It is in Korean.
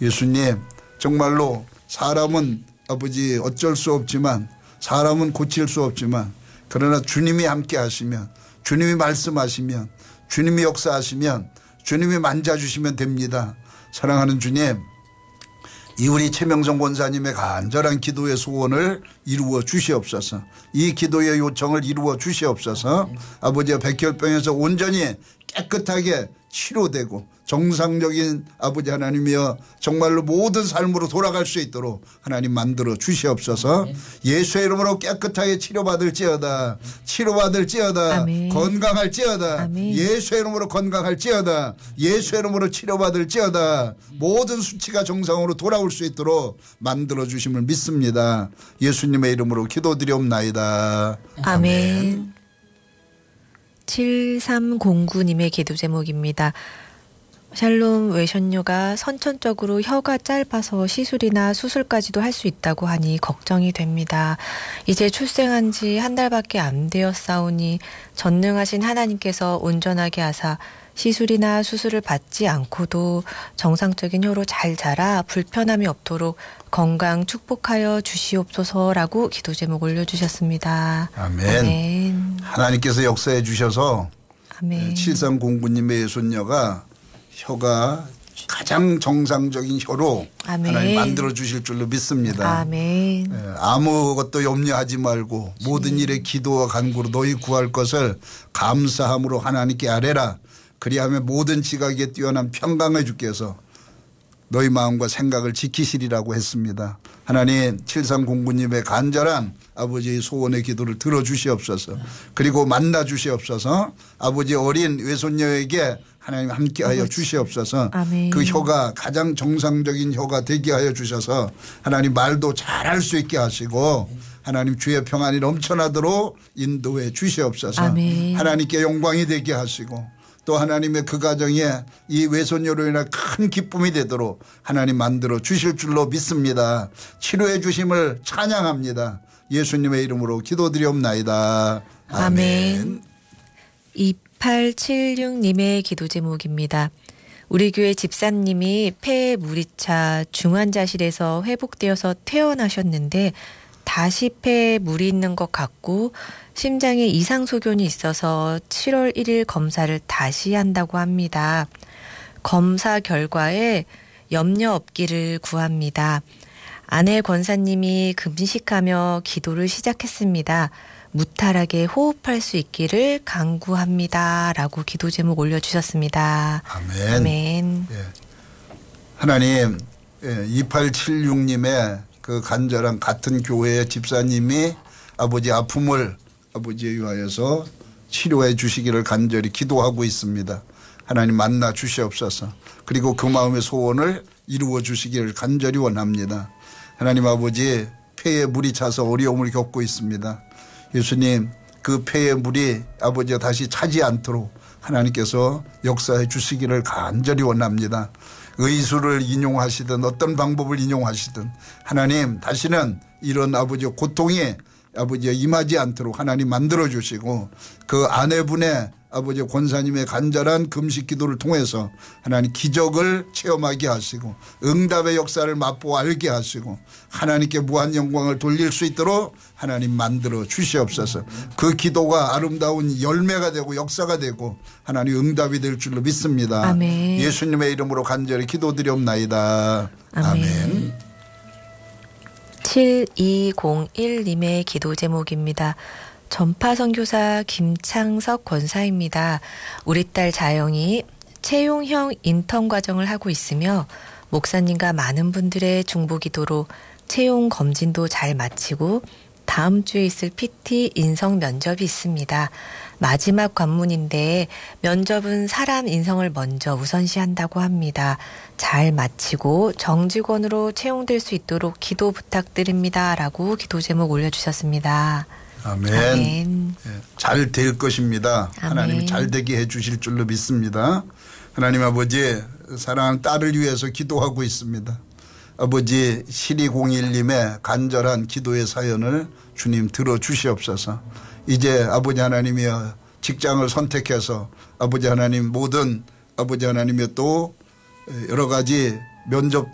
예수님 정말로 사람은 아버지 어쩔 수 없지만 사람은 고칠 수 없지만 그러나 주님이 함께 하시면 주님이 말씀하시면 주님이 역사하시면 주님이 만져주시면 됩니다. 사랑하는 주님 이 우리 최명성 권사님의 간절한 기도의 소원을 이루어 주시옵소서. 이 기도의 요청을 이루어 주시옵소서. 아버지와 백혈병에서 온전히 깨끗하게 치료되고 정상적인 아버지 하나님이여 정말로 모든 삶으로 돌아갈 수 있도록 하나님 만들어 주시옵소서. 예수의 이름으로 깨끗하게 치료받을지어다. 치료받을지어다. 아멘. 건강할지어다. 아멘. 예수의 이름으로 건강할지어다. 예수의 이름으로 치료받을지어다. 모든 수치가 정상으로 돌아올 수 있도록 만들어 주심을 믿습니다. 예수님의 이름으로 기도드리옵나이다. 아멘. 7309님의 기도 제목입니다. 샬롬 외손녀가 선천적으로 혀가 짧아서 시술이나 수술까지도 할 수 있다고 하니 걱정이 됩니다. 이제 출생한 지 한 달밖에 안 되었사오니 전능하신 하나님께서 온전하게 하사 시술이나 수술을 받지 않고도 정상적인 혀로 잘 자라 불편함이 없도록 건강 축복하여 주시옵소서라고 기도 제목 올려주셨습니다. 아멘. 아멘. 하나님께서 역사해 주셔서 아멘. 7309님의 손녀가 혀가 가장 정상적인 혀로 아멘. 하나님 만들어 주실 줄로 믿습니다. 아멘. 아무것도 염려하지 말고 모든 일에 기도와 간구로 너희 구할 것을 감사함으로 하나님께 아뢰라. 그리하면 모든 지각에 뛰어난 평강의 주께서 너희 마음과 생각을 지키시리라고 했습니다. 하나님 7309님의 간절한 아버지의 소원의 기도를 들어주시옵소서. 그리고 만나 주시옵소서. 아버지 어린 외손녀에게 하나님 함께하여 주시옵소서. 아멘. 그 혀가 가장 정상적인 혀가 되게 하여 주셔서 하나님 말도 잘할 수 있게 하시고 하나님 주의 평안이 넘쳐나도록 인도해 주시옵소서. 아멘. 하나님께 영광이 되게 하시고 또 하나님의 그 가정에 이 외손녀로 인한 큰 기쁨이 되도록 하나님 만들어 주실 줄로 믿습니다. 치료해 주심을 찬양합니다. 예수님의 이름으로 기도드리옵나이다. 아멘. 2876님의 기도 제목입니다. 우리 교회 집사님이 폐에 물이 차 중환자실에서 회복되어서 퇴원하셨는데 다시 폐에 물이 있는 것 같고 심장에 이상 소견이 있어서 7월 1일 검사를 다시 한다고 합니다. 검사 결과에 염려 없기를 구합니다. 아내 권사님이 금식하며 기도를 시작했습니다. 무탈하게 호흡할 수 있기를 간구합니다. 라고 기도 제목 올려주셨습니다. 아멘. 아멘. 예. 하나님 2876님의 그 간절한 같은 교회의 집사님이 아버지 아픔을 아버지에 위하여서 치료해 주시기를 간절히 기도하고 있습니다. 하나님 만나 주시옵소서. 그리고 그 마음의 소원을 이루어 주시기를 간절히 원합니다. 하나님 아버지 폐에 물이 차서 어려움을 겪고 있습니다. 예수님 그 폐의 물이 아버지가 다시 차지 않도록 하나님께서 역사해 주시기를 간절히 원합니다. 의술을 인용하시든 어떤 방법을 인용하시든 하나님 다시는 이런 아버지의 고통이 아버지가 임하지 않도록 하나님 만들어 주시고 그 아내분의 아버지 권사님의 간절한 금식 기도를 통해서 하나님 기적을 체험하게 하시고 응답의 역사를 맛보아 알게 하시고 하나님께 무한 영광을 돌릴 수 있도록 하나님 만들어 주시옵소서. 그 기도가 아름다운 열매가 되고 역사가 되고 하나님 응답이 될 줄로 믿습니다. 아멘. 예수님의 이름으로 간절히 기도드리옵나이다. 아멘. 7201님의 기도 제목입니다. 전파 선교사 김창석 권사입니다. 우리 딸 자영이 채용형 인턴 과정을 하고 있으며 목사님과 많은 분들의 중보기도로 채용 검진도 잘 마치고 다음 주에 있을 PT 인성 면접이 있습니다. 마지막 관문인데 면접은 사람 인성을 먼저 우선시한다고 합니다. 잘 마치고 정직원으로 채용될 수 있도록 기도 부탁드립니다. 라고 기도 제목 올려주셨습니다. 아멘. 아멘. 잘 될 것입니다. 아멘. 하나님이 잘 되게 해 주실 줄로 믿습니다. 하나님 아버지 사랑하는 딸을 위해서 기도하고 있습니다. 아버지 7201님의 간절한 기도의 사연을 주님 들어주시옵소서. 이제 아버지 하나님이여 직장을 선택해서 아버지 하나님 모든 아버지 하나님의 또 여러 가지 면접